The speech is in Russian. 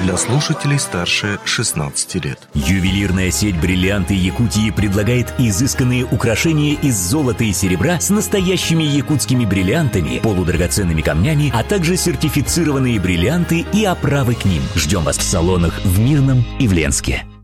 для слушателей старше 16 лет. Ювелирная сеть «Бриллианты Якутии» предлагает изысканные украшения из золота и серебра с настоящими якутскими бриллиантами, полудрагоценными камнями, а также сертифицированные бриллианты и оправы к ним. Ждем вас в салонах в Мирном и в Ленске.